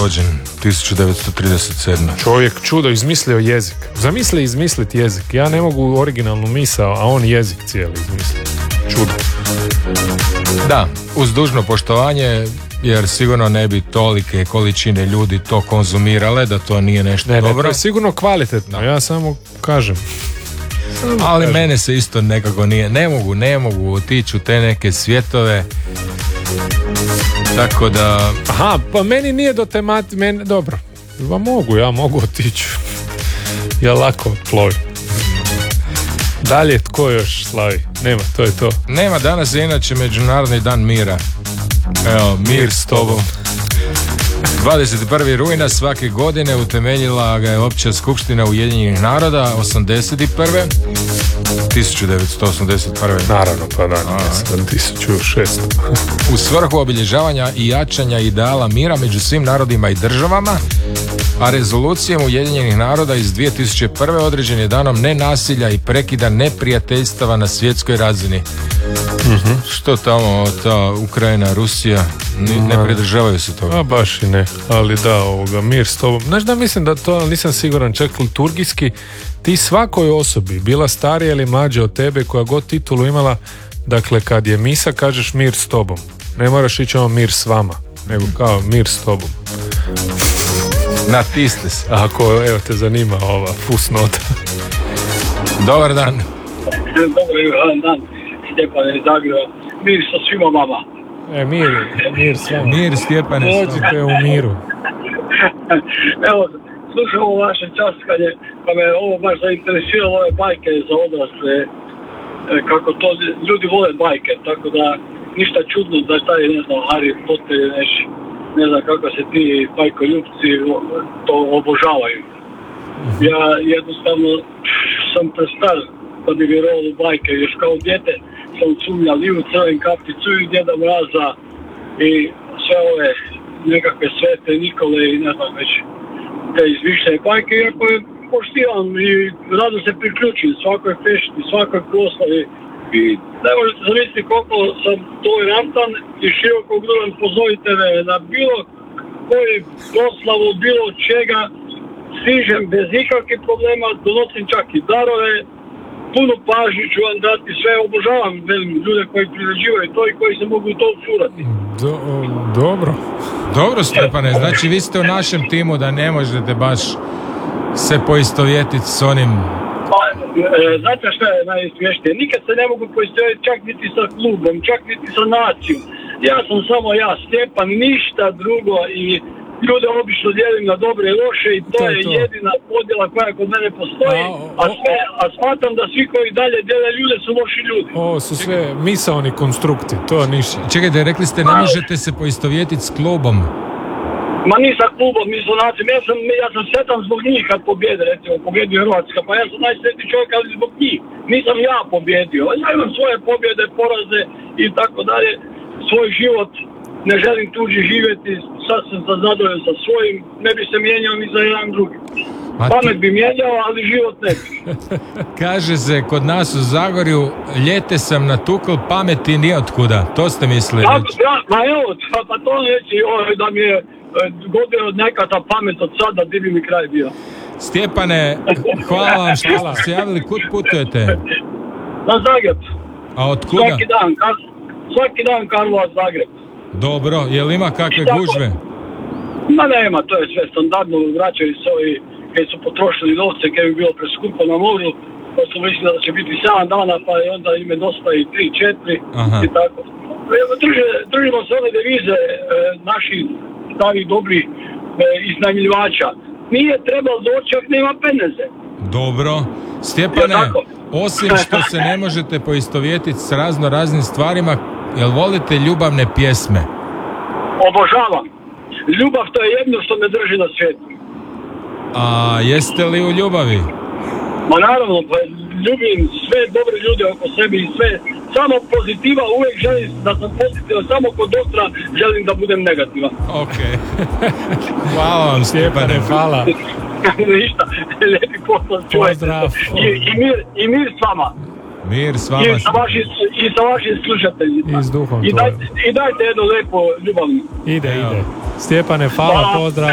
rođen 1937. Čovjek čudo izmislio jezik. Zamisli izmisliti jezik. Ja ne mogu originalnu misao, a on jezik cijeli izmislio. Čudo. Da, uz dužno poštovanje, jer sigurno ne bi tolike količine ljudi to konzumirale, da to nije nešto dobro. Ne, to je sigurno kvalitetno, ja samo kažem. Ali mene se isto nekako nije, ne mogu otići u te neke svjetove, tako da... Aha, pa meni nije do temati, dobro, ja mogu otići, ja lako plovim. Dalje, tko još slavi? Nema, to je to. Nema, danas je inače Međunarodni dan mira. Evo, mir s tobom. 21. rujna svake godine utemeljila ga je Opća skupština Ujedinjenih naroda 1981. Naravno, pa da, 1600. U svrhu obilježavanja i jačanja ideala mira među svim narodima i državama, a rezolucijom Ujedinjenih naroda iz 2001. određen je danom nenasilja i prekida neprijateljstava na svjetskoj razini. Što tamo, ta Ukrajina, Rusija, ne pridržavaju se toga? A baš i ne, ali da, mir s tobom. Znaš da mislim da to, nisam siguran, čak liturgijski, ti svakoj osobi, bila starija ili mlađa od tebe, koja god titulu imala, dakle kad je misa kažeš mir s tobom. Ne moraš ići mir s vama, nego kao mir s tobom. Natisni se. Ako, evo te zanima ova fusnota. Dobar dan. Dobar dan, Stjepan iz Zagreba. Mir sa svima vama. Mir s vama. Mir, Stjepane. Dođite u miru. Evo, slušam ovo vaše časkanje, pa me ovo baš zainteresiralo, ove bajke za odrasle, kako to ljudi vole bajke, tako da ništa čudno da taj, ne znam, Harry Potter ne znam kako se ti bajkoljupci to obožavaju. Ja jednostavno sam prestar da bi vjerovao u bajke, još kao dijete sam sumnjal i u Crven kapicu i Djeda Mraza i sve ove nekakve Svete Nikole i ne znam već te izmišljene bajke, iako je poštivam i rado se priključim svakoj fešti, svakoj proslavi i ne možete zamisliti koliko sam tolerantan i širokogrudan. Pozovite me na bilo koji proslavu, bilo čega, stižem bez ikakvih problema, donosim čak i darove, puno pažnju ću vam dati, sve obožavam ljude koji priređivaju to i koji se mogu to usurati. Dobro, Stjepane, znači vi ste u našem timu da ne možete baš se poistovjetiti s onim... Znate što je najsmješnije? Nikad se ne mogu poistovjetiti čak niti sa klubom, čak niti sa nacijom. Ja sam samo ja, Stjepan, ništa drugo i ljude obično dijelim na dobre i loše i to je jedina podjela koja kod mene postoji, a smatram da svi koji dalje dijele ljude su loši ljudi. Ovo su sve misaoni konstrukti, to ništa. Čekajte, rekli ste ne možete se poistovjetiti s klubom. Ma ni sa klubom, ni sa nacijom, ja sam sretan zbog njih kad pobjede, recimo pobjedi Hrvatska, pa ja sam najsretniji čovjek, ali zbog njih, nisam ja pobjedio, ja imam svoje pobjede, poraze i tako dalje, svoj život, ne želim tuđi živjeti, sad sam zadovoljan sa svojim, ne bi se mijenjao ni za jedan drugi. Pamet bi mijenjao, ali život ne bi. Kaže se kod nas u Zagorju, ljete sam natukl pameti nijotkuda, to ste mislili reći? Ma evo, pa to neći, da mi je godine od nekata pamet od sada, di bi mi kraj bio. Stjepane, hvala vam što ste se javili, kud putujete? Na Zagreb. A od kuda? Svaki dan Karlovac, Zagreb. Dobro, je li ima kakve gužve? Ma nema, to je sve standardno, vraćaju se ovi kad su potrošili novce, kad bi bilo preskupo na moru, pa su mislili da će biti 7 dana, pa onda im je dosta i 3-4 i tako. Držimo se ove devize naših starih dobrih iznajmljivača. Nije trebalo doći ako nema peneze. Dobro. Stjepane, osim što se ne možete poistovjetiti s raznim stvarima, jel volite ljubavne pjesme? Obožavam. Ljubav to je jedno što me drži na svijetu. A jeste li u ljubavi? Ma naravno, pa ljubim sve dobre ljude oko sebe i sve. Samo pozitiva, uvijek želim da sam pozitivan, samo kod doktora želim da budem negativan. Ok. Hvala vam, Stjepane, hvala. Ništa, lijepi pozdrav čovjek. I mir s vama. Mir s vama. I sa vašim slušateljima. I s duhom I dajte jedno lijepo ljubavno. Ide. Stjepane, hvala, pozdrav.